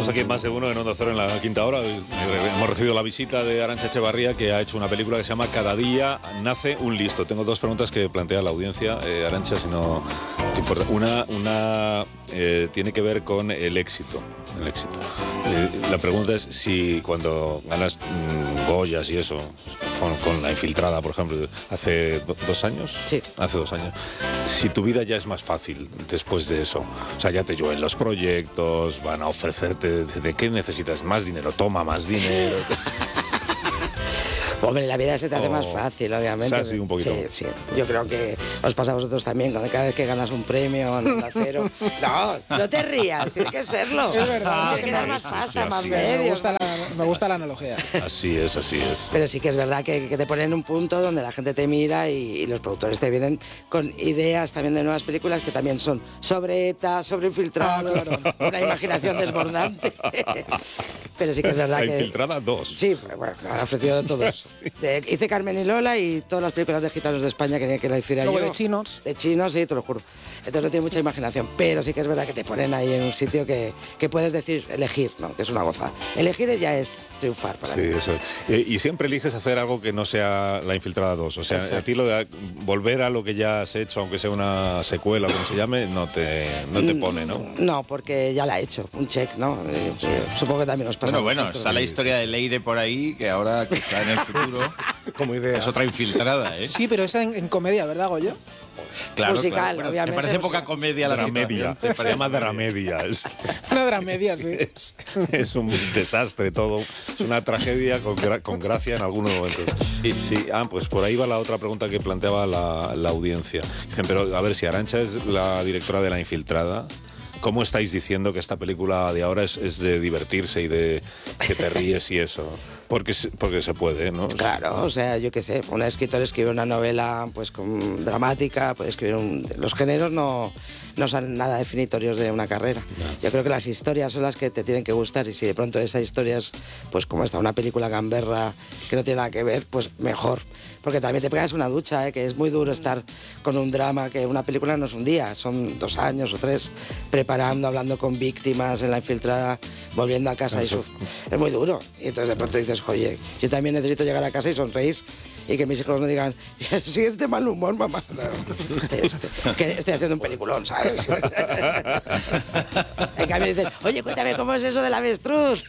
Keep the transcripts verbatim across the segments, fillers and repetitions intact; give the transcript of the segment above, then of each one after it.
Estamos aquí en Más de Uno, en Onda Cero, en la quinta hora. Hemos recibido la visita de Arantxa Echevarría, que ha hecho una película que se llama Cada día nace un listo. Tengo dos preguntas que plantea la audiencia, eh, Arantxa, si no te importa. Una, una eh, tiene que ver con el éxito. El éxito. Eh, la pregunta es si cuando ganas mmm, Goyas y eso, con, con La Infiltrada, por ejemplo, hace do, dos años, sí, hace dos años, si tu vida ya es más fácil después de eso, o sea, ya te llueven los proyectos, van a ofrecerte, ¿de, de qué necesitas? Más dinero, toma más dinero. Hombre, la vida se te hace oh, más fácil, obviamente. O sea, sí, un poquito. Sí, sí. Yo creo que os pasa a vosotros también, cuando cada vez que ganas un premio en el acero. No, no te rías, tiene que serlo. Es verdad. Tiene que dar más pasta, sí, más sí, medios. Me gusta, la, me gusta la analogía. Así es, así es. Pero sí que es verdad que, que te ponen en un punto donde la gente te mira y, y los productores te vienen con ideas también de nuevas películas que también son sobre ETA, sobre infiltrados, ah, claro. Una imaginación desbordante. Pero sí que es verdad La que... Infiltrada dos. Sí, bueno, me han ofrecido de todos. Sí. De, hice Carmen y Lola y todas las películas de gitanos de España que, que la hiciera Luego yo. de chinos. De chinos, sí, te lo juro. Entonces no tiene mucha imaginación, pero sí que es verdad que te ponen ahí en un sitio que, que puedes decir, elegir, ¿no? Que es una gozada. Elegir ya es triunfar para sí, mí. Eso. Y, y siempre eliges hacer algo que no sea La Infiltrada dos. O sea, Exacto. A ti lo de volver a lo que ya has hecho, aunque sea una secuela o como se llame, no te, no te pone, ¿no? No, porque ya la he hecho, un check, ¿no? Eh, sí. Supongo que también os pasa. Bueno, bueno, está la historia de Leire por ahí, que ahora que está en el futuro, como idea. Es otra infiltrada, ¿eh? Sí, pero esa en, en comedia, ¿verdad, Goyo? Claro, musical, claro. Bueno, obviamente. ¿te parece poca comedia la dramedia? situación? Se llama dramedia. Una dramedia, sí. Es, es un desastre todo. Es una tragedia con, gra con gracia en algunos momentos. Sí, sí. Ah, pues por ahí va la otra pregunta que planteaba la, la audiencia. Dicen, pero a ver, si Arantxa es la directora de La Infiltrada, ¿cómo estáis diciendo que esta película de ahora es, es de divertirse y de que te ríes y eso? Porque, porque se puede, ¿no? Claro, o sea, yo qué sé, una escritora escribe una novela pues con dramática, puede escribir un... Los géneros no, no son nada definitorios de una carrera. No. Yo creo que las historias son las que te tienen que gustar y si de pronto esa historia es, pues como esta, una película gamberra que no tiene nada que ver, pues mejor. Porque también te pegas una ducha, ¿eh? Que es muy duro estar con un drama, que una película no es un día, son dos años o tres preparando, hablando con víctimas en La Infiltrada, volviendo a casa. Eso. Y es muy duro. Y entonces de pronto dices, oye, yo también necesito llegar a casa y sonreír y que mis hijos no digan, sigues de mal humor, mamá. No, este, este, que estoy haciendo un peliculón, ¿sabes? En cambio dicen, oye, cuéntame cómo es eso del avestruz.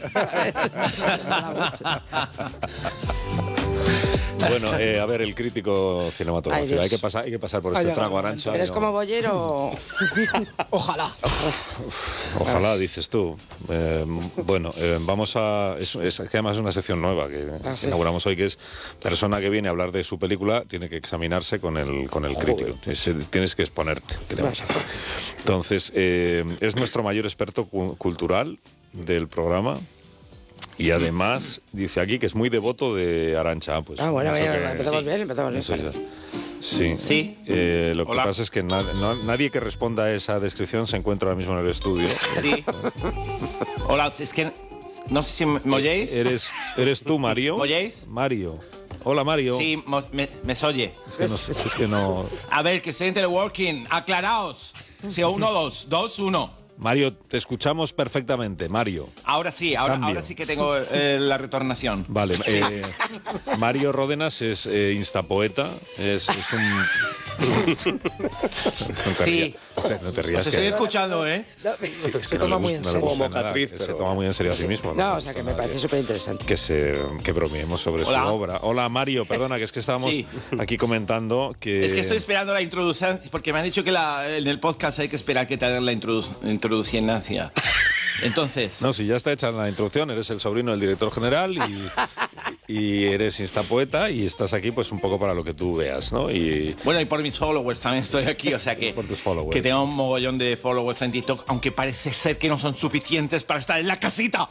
Bueno, eh, a ver, el crítico cinematográfico. Hay que pasar, hay que pasar por este Ay, trago, Arantxa. ¿Eres no. como bollero? Ojalá. Uf, ojalá, dices tú. Eh, bueno, eh, vamos a... Es, es que además es una sección nueva que ah, ¿sí? inauguramos hoy, que es persona que viene a hablar de su película, tiene que examinarse con el, con el crítico. Tienes, tienes que exponerte. Entonces, eh, es nuestro mayor experto cu cultural del programa. Y además dice aquí que es muy devoto de Arantxa. Pues, ah, bueno, bien, que, empezamos sí, bien, empezamos bien. Eso, sí. Sí. Eh, lo Hola. que pasa es que na no, nadie que responda a esa descripción se encuentra ahora mismo en el estudio. Sí. Hola, es que no sé si me oyéis. ¿Eres, eres tú, Mario? ¿Me oyéis? Mario. Hola, Mario. Sí, me, me oye. Es que, no, es que no... A ver, que estoy en teleworking. Aclaraos. Si uno, dos, dos, uno. Mario, te escuchamos perfectamente, Mario. Ahora sí, ahora, ahora sí que tengo eh, la retornación. Vale, eh, Mario Ródenas es eh, instapoeta, es, es un... no te sí. rías, no te rías. Os estoy escuchando, ¿eh? No, sí, sí, es que se toma muy en serio. Como Mocatriz, que pero... se toma muy en serio a sí mismo. No, no o sea, que me parece súper interesante. Que, se, que bromeemos sobre Hola. su obra. Hola, Mario, perdona, que es que estábamos sí. aquí comentando que... Es que estoy esperando la introducción, porque me han dicho que la, en el podcast hay que esperar que te hagan la introdu introduccionancia. Entonces... No, si ya está hecha la introducción, eres el sobrino del director general y, y eres instapoeta y estás aquí pues un poco para lo que tú veas, ¿no? Y... Bueno, y por mis followers también estoy aquí, o sea que... Por tus followers. Que tengo un mogollón de followers en TikTok, aunque parece ser que no son suficientes para estar en la casita.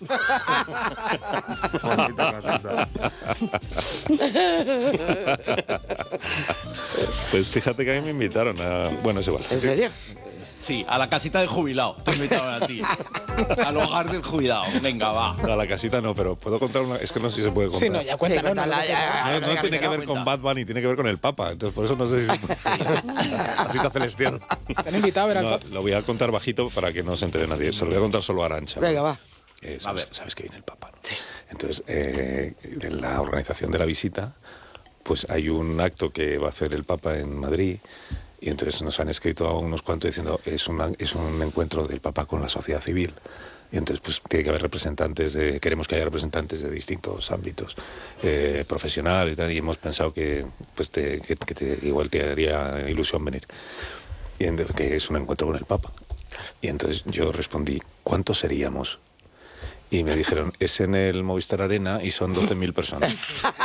Pues fíjate que a mí me invitaron a... Bueno, es igual. ¿En serio? Sí, a la casita del jubilado. Te invitaron a ti. Al hogar del jubilado. Venga, va. No, a la casita no, pero puedo contar una... Es que no sé si se puede contar. Sí, no, ya cuéntalo. Sí, no, cuéntala, no, ya. No, no Venga, tiene que no, ver con cuenta. Bad Bunny, tiene que ver con el Papa. Entonces, por eso no sé si... Casita celestial. Te han invitado a ver al No, Papa. lo voy a contar bajito para que no se entere nadie. Se lo voy a contar solo a Arantxa. Venga, va. Eh, A sabes, ver. sabes que viene el Papa, ¿no? Sí. Entonces, eh, en la organización de la visita, pues hay un acto que va a hacer el Papa en Madrid, y entonces nos han escrito a unos cuantos diciendo es, una, es un encuentro del Papa con la sociedad civil. Y entonces pues tiene que haber representantes de, queremos que haya representantes de distintos ámbitos eh, profesionales y tal, y hemos pensado que pues te, que, que te, igual te haría ilusión venir. Y entonces, que es un encuentro con el Papa. Y entonces yo respondí, ¿cuántos seríamos? Y me dijeron, es en el Movistar Arena y son doce mil personas.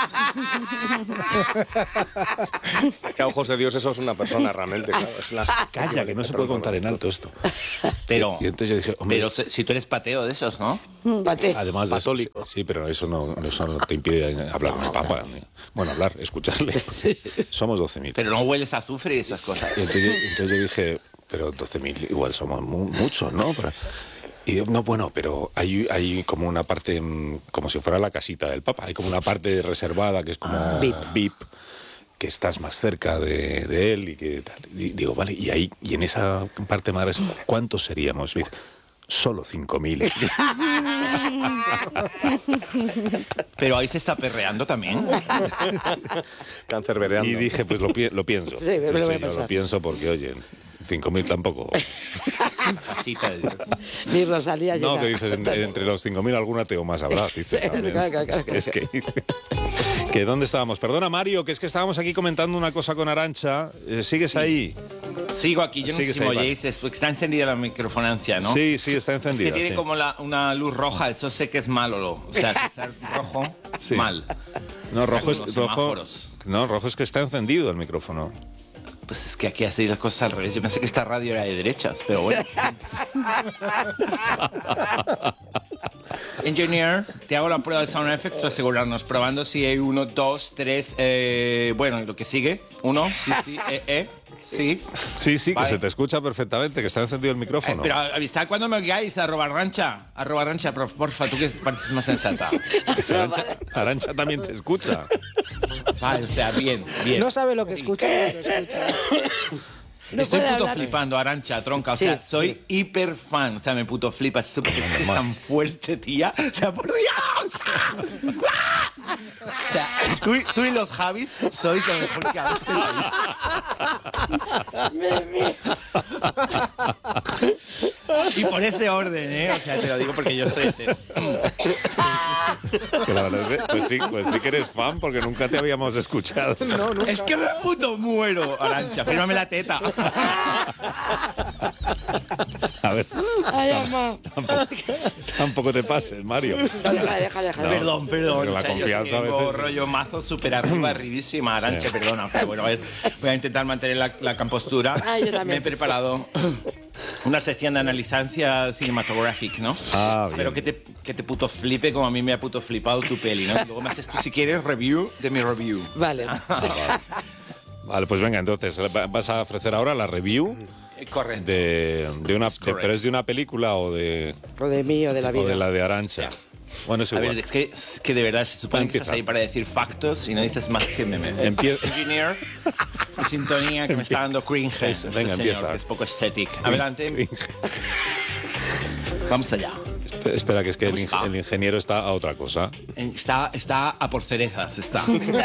Que a ojos de Dios eso es una persona realmente, claro. Es una... Calla, que no se puede contar en alto esto. Pero, Y entonces yo dije, hombre, pero se- si tú eres pateo de esos, ¿no? Pate. además de eso, Católico. sí, pero eso no, eso no te impide hablar con el Papa. Bueno, hablar, escucharle. Somos doce mil. Pero no hueles a azufre y esas cosas. Y entonces, entonces yo dije, pero doce mil igual somos mu- muchos, ¿no? Pero- y digo, no, bueno, pero hay, hay como una parte, mm, como si fuera la casita del Papa, hay como una parte reservada que es como V I P. V I P, que estás más cerca de, de él y que tal. Y digo, vale, y ahí, y en esa parte más reservada, ¿cuántos seríamos? Y dice, solo cinco mil. Pero ahí se está perreando también. Cáncer vereando. Y dije, pues lo, pi- lo pienso. Sí, me lo voy a Sí, yo pensar. lo pienso porque, oye, cinco mil tampoco. Casita de Dios. Ni Rosalía llega. No, que dices, entre, entre los cinco mil alguna teo más habrá. Dices, Sí, también. claro, claro, claro. Es que, que ¿dónde estábamos? Perdona, Mario, que es que estábamos aquí comentando una cosa con Arantxa. Eh, ¿Sigues ahí? Sigo aquí, yo no sé Sigues si me ahí, vale. oyéis, es porque está encendida la microfonancia, ¿no? Sí, sí, está Es encendida. que tiene sí. como la- una luz roja, eso sé que es malo. Lo, o sea, si está rojo, Sí. mal. No, rojo es, Como los rojo, semáforos. no, rojo es que está encendido el micrófono. Pues es que aquí ha sido las cosas al revés. Yo pensé que esta radio era de derechas, pero bueno. Engineer, te hago la prueba de Sound Effects para asegurarnos, probando si hay uno, dos, tres, eh, bueno, y lo que sigue. Uno, sí, sí, eh, eh, sí. Sí, sí, Vale. que se te escucha perfectamente, que está encendido el Eh, micrófono. pero avisad cuando me oigáis, arroba rancha, arroba rancha, prof, porfa, tú que pareces más sensata. Arantxa, Arantxa también te escucha. Vale, o sea, bien, bien. No sabe lo que escucha, pero lo escucha. No Estoy puede puto hablar. flipando, Arantxa, tronca. O Sí, sea, soy hiper fan. O sea, me puto flipa. Es, es que es tan fuerte, tía. O sea, por Dios. O sea, tú, y- tú y los Javis sois lo mejor que habéis Y por ese orden, ¿eh? O sea, te lo digo porque yo soy hetero. Que la verdad es que, pues sí, pues sí que eres fan porque nunca te habíamos escuchado. Es que me puto muero, Arantxa. Fírmame la teta. A ver, Ay, mamá. tampoco, tampoco te pases, Mario. No, deja, deja, deja. No. Perdón, perdón. Porque O la sea, yo confianza a tengo veces- rollo mazo súper arriba, arribísima, Arantxa, perdona. Pero bueno, a ver, voy a intentar mantener la, la compostura. Ah, yo también. Me he preparado una sección de analizancia cinematográfica, ¿no? Ah, bien. Espero que te, que te puto flipe como a mí me ha puto flipado tu peli, ¿no? Y luego me haces tú, si quieres, review de mi review. Vale. Vale, pues venga, entonces, va- vas a ofrecer ahora la review Eh, Correcto. de, de una, Es de- correcto. pero es de una película o de, O de mí o de la vida. o de la de Arantxa. Bueno, es A igual. ver, es que, es que de verdad se supone que Empieza. estás ahí para decir factos y no dices más que memes. Empie- Engineer, sintonía que me está dando cringe. Venga, este empieza. señor, que es poco estético. Adelante, vamos allá. Espera, Espera, que es que el, ¿Cómo ing- está? el ingeniero está a otra cosa. Está, está a por cerezas, está.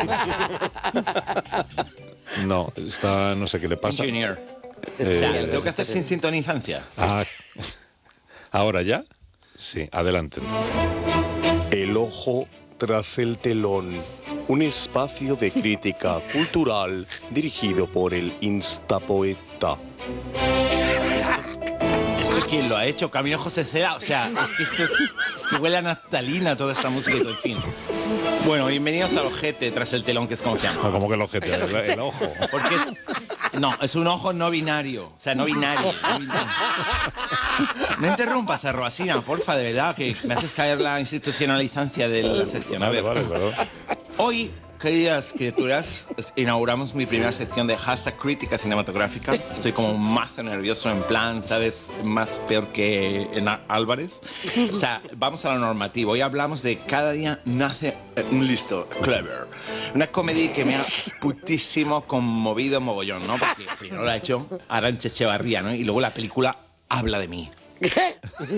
No, está, no sé qué le pasa. Engineer. Eh, O sea, ¿lo tengo que hacer sin sintonizancia? Ah, ¿ahora ya? Sí, adelante. El ojo tras el telón. Un espacio de crítica cultural dirigido por el Instapoeta. ¿Esto quién lo ha hecho? Camilo José Cela. O sea, es que esto es, es que huele a naftalina toda esta música y todo el fin. Bueno, bienvenidos al ojete tras el telón, que es como se llama. No, como que el ojete, el, el ojo. Porque es- no, es un ojo no binario. O sea, no binario. No, binario. No interrumpas a Roasina, porfa, de verdad, que me haces caer la institucionalizancia de la sección. A Vale, ver, vale, perdón. hoy, queridas criaturas, es- inauguramos mi primera sección de hashtag crítica cinematográfica. Estoy como mazo nervioso, en plan, ¿sabes? Más peor que en Á- Álvarez. O sea, vamos a lo normativo. Hoy hablamos de Cada día nace eh, un listo, clever. Una comedia que me ha putísimo conmovido mogollón, ¿no? Porque primero la ha hecho Arantxa Echevarría, ¿no? Y luego la película habla de mí. ¿Qué?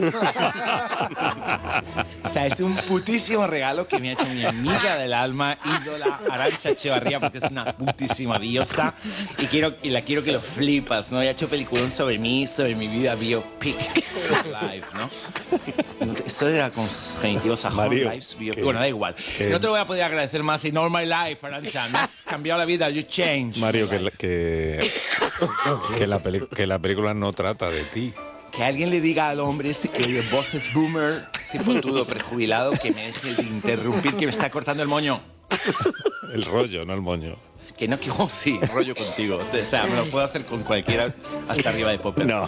O sea, es un putísimo regalo que me ha hecho mi amiga del alma, ídola Arantxa Echevarría, porque es una putísima diosa y, quiero, y la quiero que lo flipas, ¿no? Y ha hecho peliculón sobre mí, sobre mi vida biopic live, ¿no? Esto era con genitivos a Mario, Lives biopic. que- Bueno, da igual. que- No te lo voy a poder agradecer más. In all my life, Arantxa, me has cambiado la vida, you changed. Mario, que, la- que, que, la peli- que la película no trata de ti. Que alguien le diga al hombre este que oye voces boomer, cipotudo prejubilado, que me deje de interrumpir, que me está cortando el moño. El rollo, no el moño. Que no, que oh, sí, rollo contigo. O sea, me lo puedo hacer con cualquiera hasta arriba de Popper. No.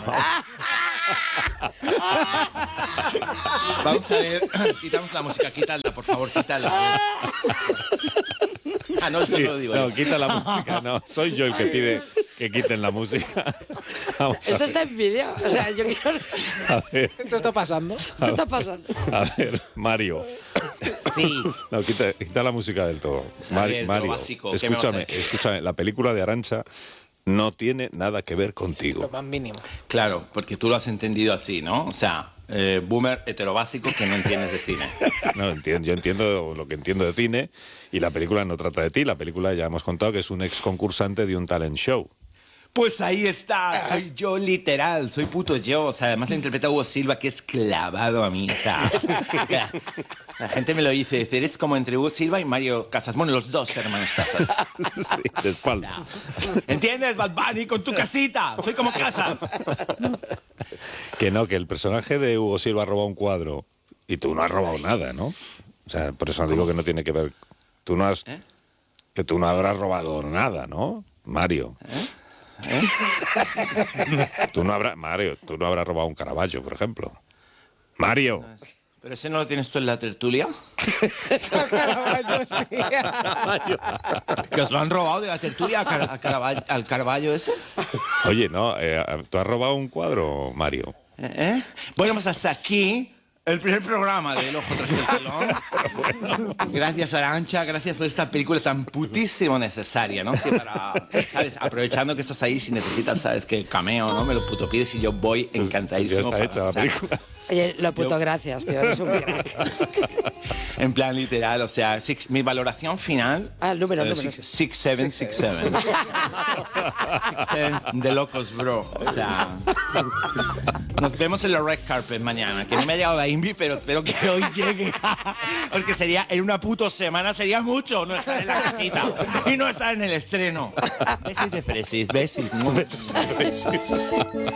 Vamos a ver, quitamos la música, quítala, por favor, quítala. Ah, no, eso Sí, no lo digo no, yo. quita la música, no. Soy yo el que pide que quiten la música. Vamos a Esto ver. está en vídeo. O sea, yo quiero... A ver, ¿Esto está pasando? ¿Qué está pasando? a ver, Mario. Sí. No, quita, quita la música del todo. A ver, lo Mario, básico, ¿qué me vas a escúchame, decir? escúchame. La película de Arantxa no tiene nada que ver Lo contigo. más mínimo. Claro, porque tú lo has entendido así, ¿no? O sea, eh, boomer heterobásico que no entiendes de cine. No, entiendo, yo entiendo lo que entiendo de cine y la película no trata de ti. La película ya hemos contado que es un ex concursante de un talent show. Pues ahí está, soy yo literal, soy puto yo. O sea, además lo interpreta Hugo Silva, que es clavado a mí. O sea, la, la gente me lo dice, dice, eres como entre Hugo Silva y Mario Casas. Bueno, los dos hermanos Casas. Sí, de espalda. ¿Entiendes, Bad Bunny, con tu casita? Soy como Casas. Que no, que el personaje de Hugo Silva ha robado un cuadro y tú no has robado nada, ¿no? O sea, por eso digo que no tiene que ver. Tú no has. ¿Eh? Que tú no habrás robado nada, ¿no? Mario. ¿Eh? Tú no habrás. Mario, tú no habrás robado un Caravaggio, por ejemplo. Mario. ¿Pero ese no lo tienes tú en la tertulia? Caravaggio, sí. ¿Que os lo han robado de la tertulia a Car- a Caravaggio- al Caravaggio ese? Oye, no, eh, ¿tú has robado un cuadro, Mario? ¿Eh? ¿Eh? Bueno, pues hasta aquí el primer programa de El Ojo Tras el Telón. Gracias, Arantxa, gracias por esta película tan putísimo necesaria, ¿no? Sí, para, ¿sabes? Aprovechando que estás ahí, si necesitas, ¿sabes? Que cameo, ¿no? Me lo puto pides y yo voy encantadísimo. Ya está para- hecha la o sea, película. Oye, lo puto Yo- gracias, tío. Eres un crack. En plan literal, o sea, six- mi valoración final... Ah, el número, el eh, número. six- six, seven, six, seven. Six, seven de locos, bro. O sea... Nos vemos en la red carpet mañana, que no me ha llegado la Invi, pero espero que hoy llegue. Porque sería, en una puto semana sería mucho no estar en la casita y no estar en el estreno. Besis de fresis, besis.